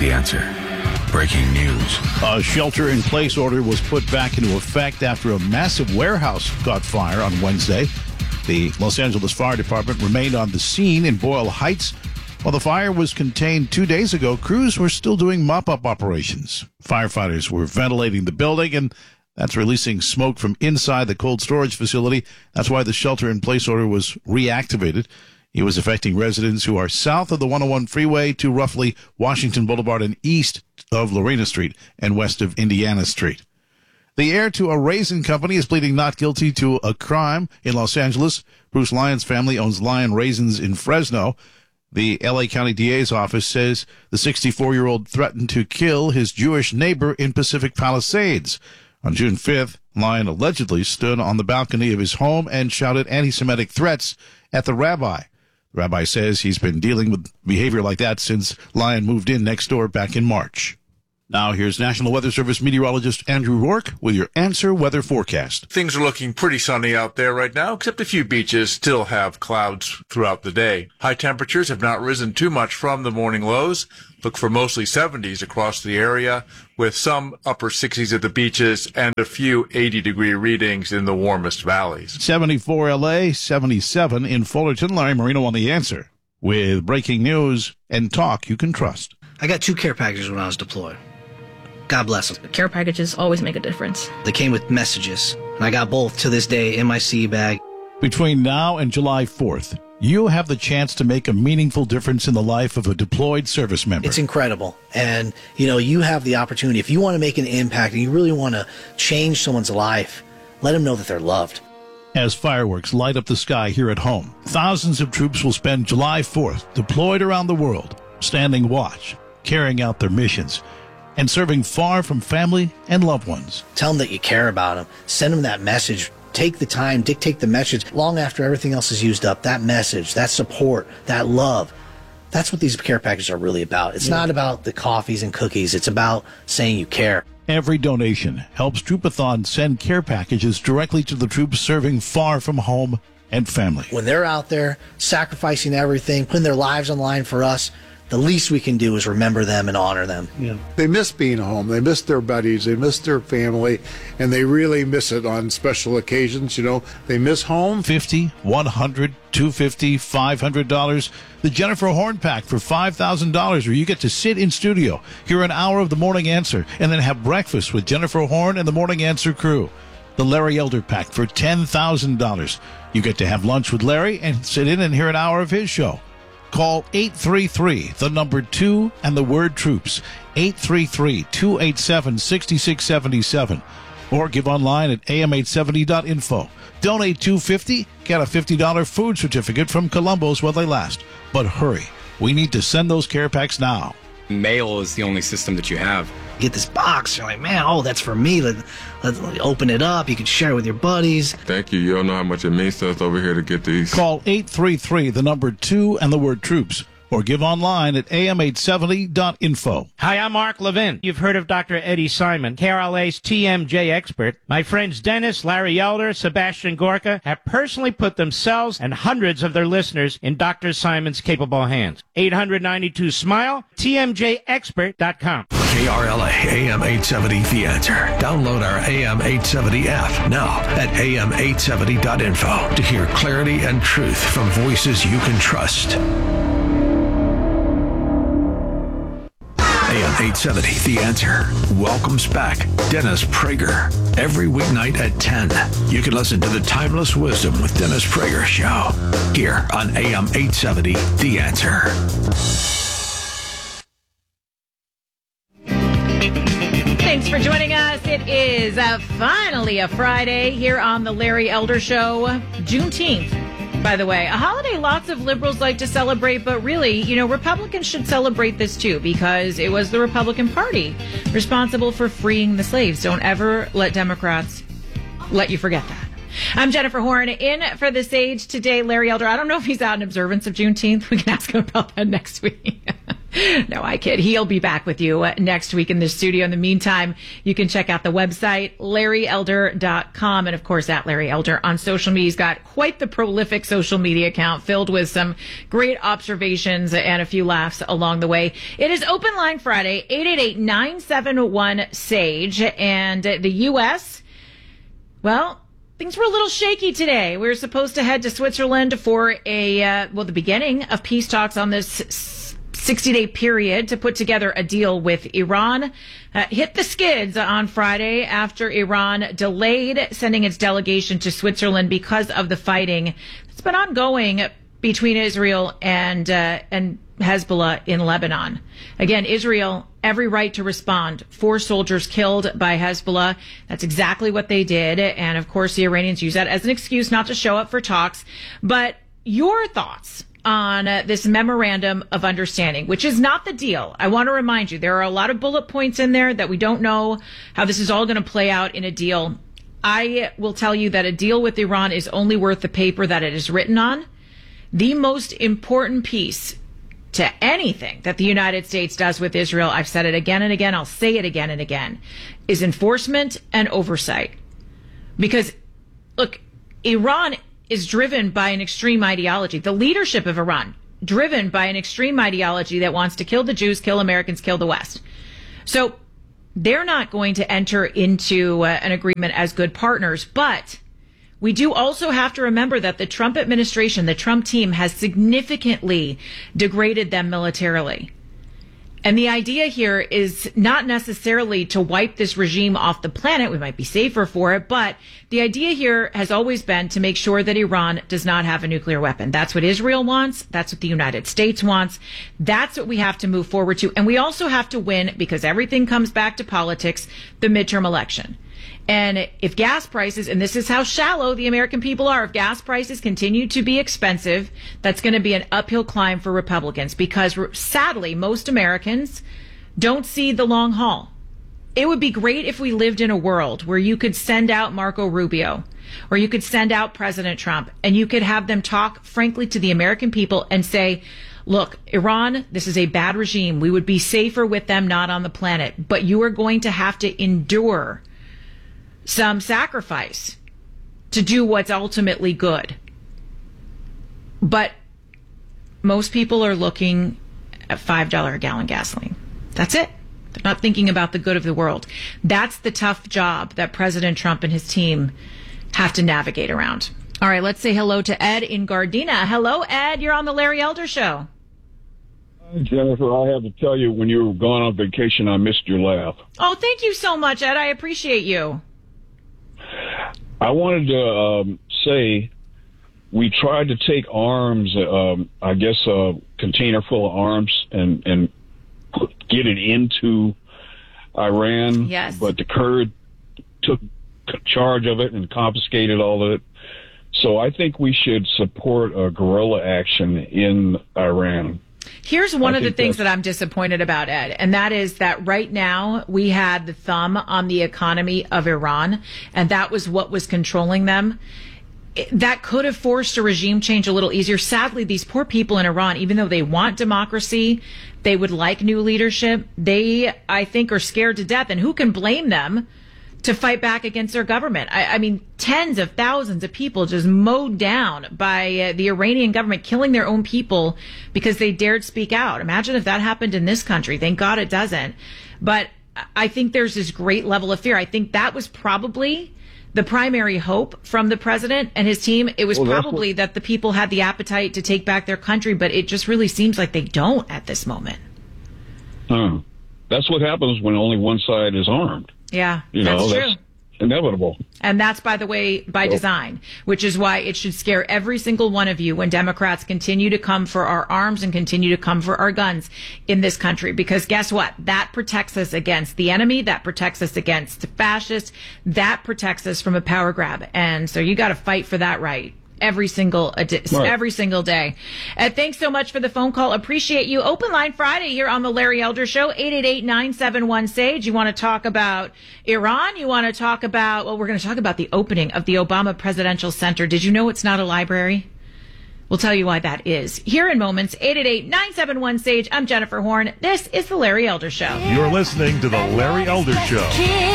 The Answer. Breaking news. A shelter-in-place order was put back into effect after a massive warehouse caught fire on Wednesday. The Los Angeles Fire Department remained on the scene in Boyle Heights. While the fire was contained 2 days ago, crews were still doing mop-up operations. Firefighters were ventilating the building, and that's releasing smoke from inside the cold storage facility. That's why the shelter-in-place order was reactivated. It was affecting residents who are south of the 101 freeway to roughly Washington Boulevard and east of Lorena Street and west of Indiana Street. The heir to a raisin company is pleading not guilty to a crime in Los Angeles. Bruce Lyon's family owns Lion Raisins in Fresno. The L.A. County DA's office says the 64-year-old threatened to kill his Jewish neighbor in Pacific Palisades. On June 5th, Lyon allegedly stood on the balcony of his home and shouted anti-Semitic threats at the rabbi. The rabbi says he's been dealing with behavior like that since Lyon moved in next door back in March. Now here's National Weather Service meteorologist Andrew Rourke with your Answer Weather Forecast. Things are looking pretty sunny out there right now, except a few beaches still have clouds throughout the day. High temperatures have not risen too much from the morning lows. Look for mostly 70s across the area, with some upper 60s at the beaches and a few 80-degree readings in the warmest valleys. 74 L.A., 77 in Fullerton. Larry Marino on The Answer with breaking news and talk you can trust. I got 2 care packages when I was deployed. God bless them. Care packages always make a difference. They came with messages, and I got both to this day in my sea bag. Between now and July 4th, you have the chance to make a meaningful difference in the life of a deployed service member. It's incredible. And, you have the opportunity. If you want to make an impact and you really want to change someone's life, let them know that they're loved. As fireworks light up the sky here at home, thousands of troops will spend July 4th deployed around the world, standing watch, carrying out their missions, and serving far from family and loved ones. Tell them that you care about them. Send them that message. Take the time, dictate the message long after everything else is used up. That message, that support, that love. That's what these care packages are really about. It's not about the coffees and cookies. It's about saying you care. Every donation helps Troopathon send care packages directly to the troops serving far from home and family. When they're out there sacrificing everything, putting their lives on the line for us, the least we can do is remember them and honor them. Yeah. They miss being home. They miss their buddies. They miss their family. And they really miss it on special occasions. They miss home. $50, $100, $250, $500. The Jennifer Horn Pack for $5,000, where you get to sit in studio, hear an hour of the Morning Answer, and then have breakfast with Jennifer Horn and the Morning Answer crew. The Larry Elder Pack for $10,000. You get to have lunch with Larry and sit in and hear an hour of his show. Call 833, the number 2 and the word troops, 833-287-6677, or give online at am870.info. Donate $250, get a $50 food certificate from Columbo's while they last. But hurry, we need to send those care packs now. Mail is the only system that you have. You get this box, you're like, man, that's for me. Let's open it up. You can share it with your buddies. Thank you. You don't know how much it means to us over here to get these. Call 833, the number 2 and the word troops, or give online at am870.info. Hi, I'm Mark Levin. You've heard of Dr. Eddie Simon, KRLA's TMJ expert. My friends Dennis, Larry Elder, Sebastian Gorka have personally put themselves and hundreds of their listeners in Dr. Simon's capable hands. 892-SMILE, TMJexpert.com. KRLA AM 870 The Answer. Download our AM 870 app now at am870.info to hear clarity and truth from voices you can trust. AM 870 The Answer welcomes back Dennis Prager every weeknight at 10. You can listen to the Timeless Wisdom with Dennis Prager show here on AM 870 The Answer. Thanks for joining us. It is finally a Friday here on the Larry Elder Show. Juneteenth, by the way, a holiday lots of liberals like to celebrate, but really, Republicans should celebrate this too, because it was the Republican Party responsible for freeing the slaves. Don't ever let Democrats let you forget that. I'm Jennifer Horn, in for the Sage today. Larry Elder, I don't know if he's out in observance of Juneteenth. We can ask him about that next week. No, I kid. He'll be back with you next week in the studio. In the meantime, you can check out the website, LarryElder.com, and of course at Larry Elder on social media. He's got quite the prolific social media account filled with some great observations and a few laughs along the way. It is Open Line Friday, 888-971-SAGE, and the U.S., well, things were a little shaky today. We were supposed to head to Switzerland for the beginning of peace talks on this 60-day period to put together a deal with Iran. Hit the skids on Friday after Iran delayed sending its delegation to Switzerland because of the fighting that's been ongoing between Israel and Hezbollah in Lebanon. Again, Israel, every right to respond. 4 soldiers killed by Hezbollah. That's exactly what they did. And of course, the Iranians use that as an excuse not to show up for talks. But your thoughts on this memorandum of understanding, which is not the deal. I want to remind you, there are a lot of bullet points in there that we don't know how this is all going to play out in a deal. I will tell you that a deal with Iran is only worth the paper that it is written on. The most important piece to anything that the United States does with Israel, I've said it again and again, I'll say it again and again, is enforcement and oversight. Because, look, Iran is driven by an extreme ideology. The leadership of Iran, driven by an extreme ideology that wants to kill the Jews, kill Americans, kill the West. So they're not going to enter into an agreement as good partners. But we do also have to remember that the Trump administration, the Trump team, has significantly degraded them militarily. And the idea here is not necessarily to wipe this regime off the planet. We might be safer for it, but the idea here has always been to make sure that Iran does not have a nuclear weapon. That's what Israel wants. That's what the United States wants. That's what we have to move forward to. And we also have to win, because everything comes back to politics, the midterm election. And if gas prices, and this is how shallow the American people are, if gas prices continue to be expensive, that's going to be an uphill climb for Republicans, because sadly, most Americans don't see the long haul. It would be great if we lived in a world where you could send out Marco Rubio, or you could send out President Trump, and you could have them talk frankly to the American people and say, look, Iran, this is a bad regime. We would be safer with them, not on the planet, but you are going to have to endure some sacrifice to do what's ultimately good. But most people are looking at $5 a gallon gasoline. That's it. They're not thinking about the good of the world. That's the tough job that President Trump and his team have to navigate around. All right, let's say hello to Ed in Gardena. Hello, Ed. You're on the Larry Elder Show. Jennifer, I have to tell you, when you were gone on vacation, I missed your laugh. Oh, thank you so much, Ed. I appreciate you. I wanted to say we tried to take arms, I guess a container full of arms, and get it into Iran. Yes. But the Kurds took charge of it and confiscated all of it. So I think we should support a guerrilla action in Iran. Here's one of the things that I'm disappointed about, Ed, and that is that right now we had the thumb on the economy of Iran, and that was what was controlling them. That could have forced a regime change a little easier. Sadly, these poor people in Iran, even though they want democracy, they would like new leadership, they, I think, are scared to death. And who can blame them to fight back against their government? I mean, tens of thousands of people just mowed down by the Iranian government, killing their own people because they dared speak out. Imagine if that happened in this country. Thank God it doesn't. But I think there's this great level of fear. I think that was probably the primary hope from the president and his team. It was probably that the people had the appetite to take back their country, but it just really seems like they don't at this moment. That's what happens when only one side is armed. Yeah, that's true. Inevitable. And that's, by the way, by design, which is why it should scare every single one of you when Democrats continue to come for our arms and continue to come for our guns in this country. Because guess what? That protects us against the enemy. That protects us against the fascists. That protects us from a power grab. And so you got to fight for that right. Every single day. Thanks so much for the phone call. Appreciate you. Open Line Friday here on the Larry Elder Show, 888-971-SAGE. You want to talk about Iran? You want to talk about, well, we're going to talk about the opening of the Obama Presidential Center. Did you know it's not a library? We'll tell you why that is here in moments. 888-971-SAGE. I'm Jennifer Horn. This is The Larry Elder Show. You're listening to The Larry Elder Show.